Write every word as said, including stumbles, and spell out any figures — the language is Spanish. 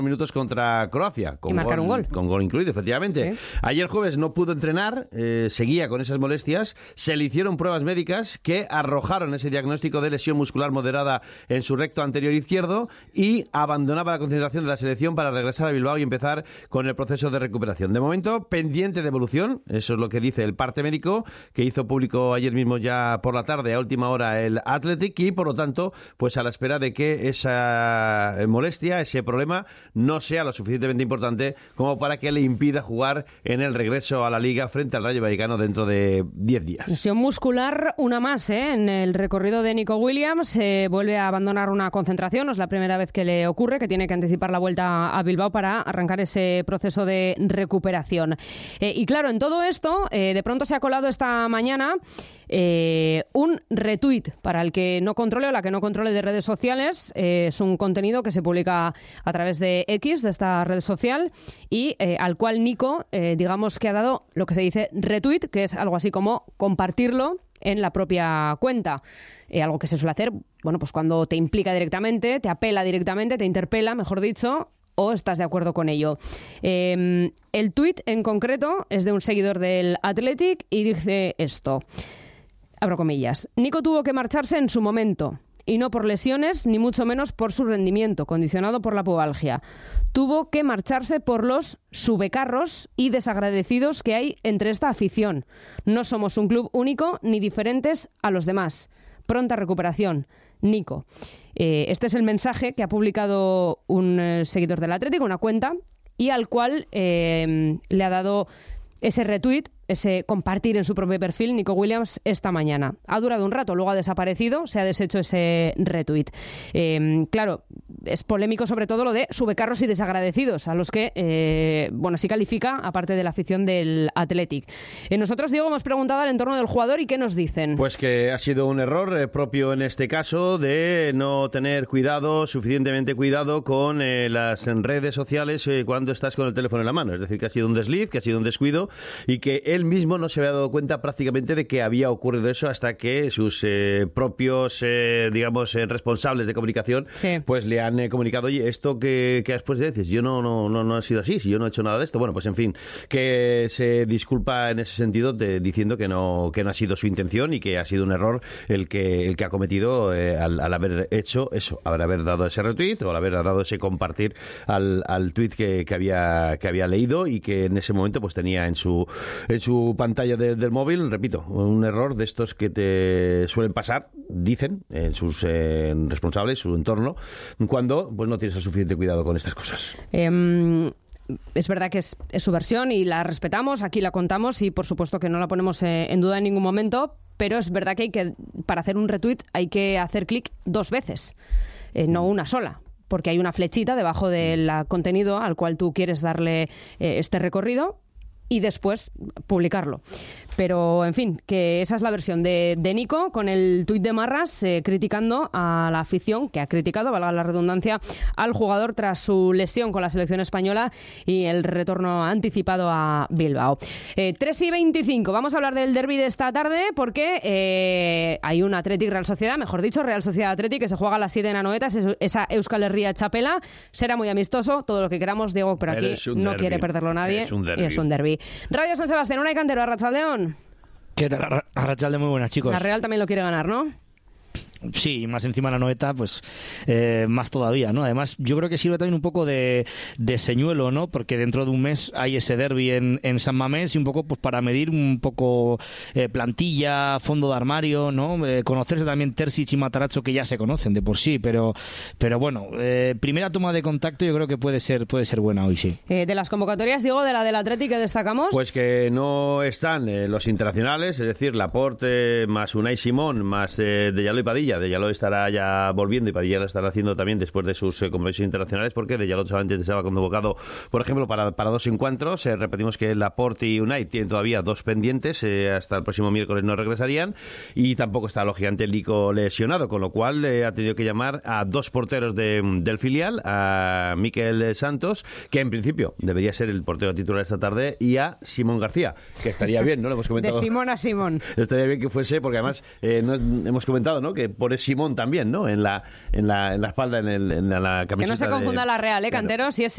minutos contra Croacia, con y marcar gol, un gol. con gol incluido, efectivamente. Sí. Ayer jueves no pudo entrenar, eh, seguía con esas molestias, se le hicieron pruebas médicas que arrojaron ese diagnóstico de lesión muscular moderada en su recto anterior izquierdo y abandonaba la concentración de la selección para regresar a Bilbao y empezar con el proceso de recuperación. De momento, pendiente de evolución, eso es lo que dice el parte médico, que hizo público ayer mismo ya por la tarde, a última hora, el Athletic, y por lo tanto, pues a la espera de que esa molestia, ese problema, no sea lo suficientemente importante como para que le impida jugar en el regreso a la Liga frente al Rayo Vallecano dentro de diez días. Lesión muscular, una más, ¿eh? En el recorrido de Nico Williams, eh, vuelve a abandonar una concentración, no es la primera vez que le ocurre, que tiene que anticipar la vuelta a Bilbao para arrancar ese proceso de recuperación. Eh, y claro, en todo esto, eh, de pronto se ha colado esta mañana eh, un retweet para el que no controle o la que no controle de redes sociales. Eh, es un contenido que se publica a través de X, de esta red social, y eh, al cual Nico, eh, digamos que ha dado lo que se dice retweet, que es algo así como compartirlo en la propia cuenta. Eh, algo que se suele hacer, bueno, pues cuando te implica directamente, te apela directamente, te interpela, mejor dicho, o estás de acuerdo con ello. Eh, el tuit en concreto es de un seguidor del Athletic y dice esto, abro comillas: Nico tuvo que marcharse en su momento, y no por lesiones, ni mucho menos por su rendimiento, condicionado por la pubalgia. Tuvo que marcharse por los subecarros y desagradecidos que hay entre esta afición. No somos un club único ni diferentes a los demás. Pronta recuperación. Nico. Eh, este es el mensaje que ha publicado un eh, seguidor del Atlético, una cuenta, y al cual eh, le ha dado ese retweet, ese compartir en su propio perfil, Nico Williams, esta mañana. Ha durado un rato, luego ha desaparecido, se ha deshecho ese retweet. Eh, claro, es polémico sobre todo lo de subecarros y desagradecidos, a los que, eh, bueno, sí califica, aparte de la afición del Athletic. Eh, nosotros, Diego, hemos preguntado al entorno del jugador y ¿qué nos dicen? Pues que ha sido un error eh, propio en este caso de no tener cuidado, suficientemente cuidado con eh, las redes sociales eh, cuando estás con el teléfono en la mano. Es decir, que ha sido un desliz, que ha sido un descuido y que él mismo no se había dado cuenta prácticamente de que había ocurrido eso hasta que sus eh, propios, eh, digamos, eh, responsables de comunicación, sí. pues le han eh, comunicado, oye, esto que, que después dices, yo no, no, no, no ha sido así, si yo no he hecho nada de esto. Bueno, pues en fin, que se disculpa en ese sentido de, diciendo que no, que no ha sido su intención y que ha sido un error el que, el que ha cometido eh, al, al haber hecho eso, al haber dado ese retweet o al haber dado ese compartir al, al tweet que, que, había, que había leído y que en ese momento pues tenía en su en su pantalla de, del móvil. Repito, un error de estos que te suelen pasar, dicen en sus eh, responsables, su entorno, cuando pues no tienes el suficiente cuidado con estas cosas. Eh... Es verdad que es, es su versión y la respetamos, aquí la contamos y por supuesto que no la ponemos eh, en duda en ningún momento, pero es verdad que hay que, para hacer un retweet hay que hacer clic dos veces, eh, no una sola, porque hay una flechita debajo del contenido al cual tú quieres darle eh, este recorrido y después publicarlo. Pero, en fin, que esa es la versión de, de Nico, con el tuit de Marras eh, criticando a la afición, que ha criticado, valga la redundancia, al jugador tras su lesión con la selección española y el retorno anticipado a Bilbao. Eh, tres y veinticinco, vamos a hablar del derbi de esta tarde, porque eh, hay un Athletic Real Sociedad, mejor dicho, Real Sociedad Athletic, que se juega a las siete en Anoeta, esa Euskal Herria Txapela. Será muy amistoso, todo lo que queramos, Diego, pero aquí no derbi. quiere perderlo nadie. Es un derbi. Y es un derbi. Radio San Sebastián, Unai Cantero, Arratsaldeon. ¿Qué tal? Arratsalde, muy buenas, chicos. La Real también lo quiere ganar, ¿no? Sí, más encima la Noeta, pues eh, más todavía, ¿no? Además, yo creo que sirve también un poco de, de señuelo, ¿no? Porque dentro de un mes hay ese derbi en, en San Mamés y un poco pues para medir un poco eh, plantilla, fondo de armario, ¿no? Eh, conocerse también Terzic y Matarazzo, que ya se conocen de por sí, pero pero bueno, eh, primera toma de contacto yo creo que puede ser puede ser buena hoy, sí. Eh, de las convocatorias, digo, de la del Athletic que destacamos. Pues que no están eh, los internacionales, es decir, Laporte más Unai Simón más eh, Deyaló y Padilla. Deyaló estará ya volviendo y Padilla lo estará haciendo también después de sus eh, competiciones internacionales, porque Deyaló solamente estaba convocado, por ejemplo, para, para dos encuentros. Eh, repetimos que Laporte y Unai tienen todavía dos pendientes, eh, hasta el próximo miércoles no regresarían, y tampoco está lógicamente el Nico lesionado, con lo cual eh, ha tenido que llamar a dos porteros de, del filial, a Mikel Santos, que en principio debería ser el portero titular esta tarde, y a Simón García, que estaría bien, ¿no? Lo hemos comentado. De Simón a Simón. Estaría bien que fuese, porque además eh, no, hemos comentado, ¿no? Que por Simón también, ¿no? En la, en la, en la espalda, en, el, en la camiseta. Que no se confunda de, la Real, ¿eh, claro. Cantero? Si es